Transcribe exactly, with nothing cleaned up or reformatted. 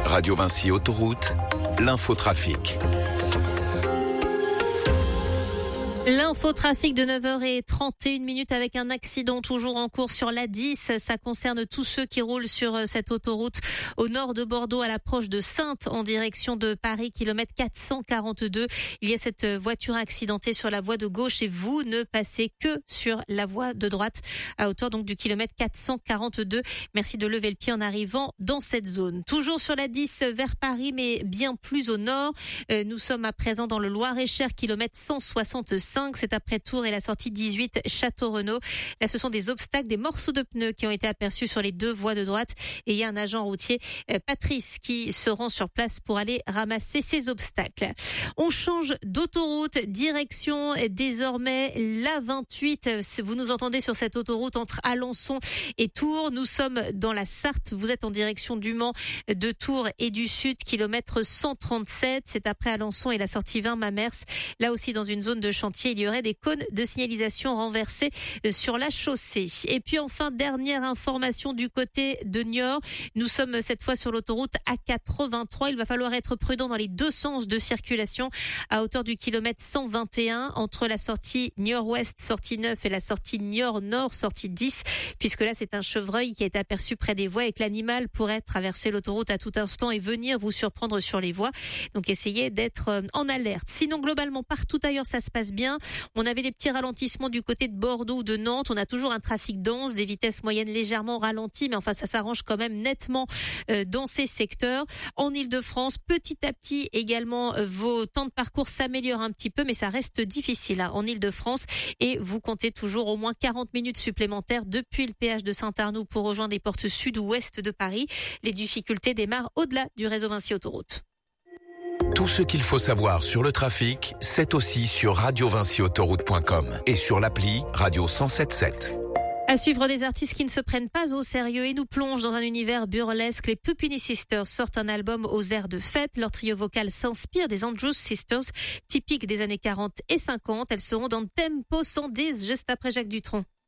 Radio Vinci Autoroute, l'infotrafic. L'infotrafic de neuf heures trente et une minutes avec un accident toujours en cours sur l'A dix. Ça concerne tous ceux qui roulent sur cette autoroute au nord de Bordeaux à l'approche de Saintes en direction de Paris, kilomètre quatre cent quarante-deux. Il y a cette voiture accidentée sur la voie de gauche et vous ne passez que sur la voie de droite à hauteur donc du kilomètre quatre cent quarante-deux. Merci de lever le pied en arrivant dans cette zone. Toujours sur l'A dix vers Paris mais bien plus au nord. Nous sommes à présent dans le Loir-et-Cher, kilomètre cent soixante-cinq. C'est après Tours et la sortie dix-huit Château-Renaud. Là, ce sont des obstacles, des morceaux de pneus qui ont été aperçus sur les deux voies de droite. Et il y a un agent routier, Patrice, qui se rend sur place pour aller ramasser ces obstacles. On change d'autoroute, direction désormais l'A vingt-huit. Vous nous entendez sur cette autoroute entre Alençon et Tours. Nous sommes dans la Sarthe. Vous êtes en direction du Mans, de Tours et du Sud, kilomètre cent trente-sept. C'est après Alençon et la sortie vingt Mamers. Là aussi, dans une zone de chantier, il y aurait des cônes de signalisation renversés sur la chaussée. Et puis enfin, dernière information du côté de Niort. Nous sommes cette fois sur l'autoroute A quatre-vingt-trois. Il va falloir être prudent dans les deux sens de circulation à hauteur du kilomètre cent vingt et un entre la sortie Niort-Ouest, sortie neuf et la sortie Niort-Nord, sortie dix, puisque là c'est un chevreuil qui a été aperçu près des voies et que l'animal pourrait traverser l'autoroute à tout instant et venir vous surprendre sur les voies. Donc essayez d'être en alerte. Sinon, globalement, partout ailleurs ça se passe bien. On avait des petits ralentissements du côté de Bordeaux ou de Nantes. On a toujours un trafic dense, des vitesses moyennes légèrement ralenties, mais enfin ça s'arrange quand même nettement euh, dans ces secteurs. En Île-de-France, petit à petit également, euh, vos temps de parcours s'améliorent un petit peu, mais ça reste difficile hein, en Île-de-France. Et vous comptez toujours au moins quarante minutes supplémentaires depuis le péage de Saint-Arnoux pour rejoindre les portes sud ou ouest de Paris. Les difficultés démarrent au-delà du réseau Vinci Autoroute. Tout ce qu'il faut savoir sur le trafic, c'est aussi sur radio vinci autoroute point com et sur l'appli Radio cent sept sept. À suivre des artistes qui ne se prennent pas au sérieux et nous plongent dans un univers burlesque. Les Puppini Sisters sortent un album aux airs de fête. Leur trio vocal s'inspire des Andrews Sisters, typiques des années quarante et cinquante. Elles seront dans Tempo cent dix juste après Jacques Dutronc.